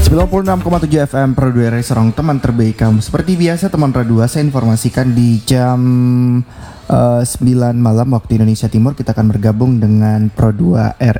96,7 FM Pro 2 Serong, teman terbaik kamu. Seperti biasa teman Pro 2, saya informasikan di jam 9 malam waktu Indonesia Timur kita akan bergabung dengan Pro 2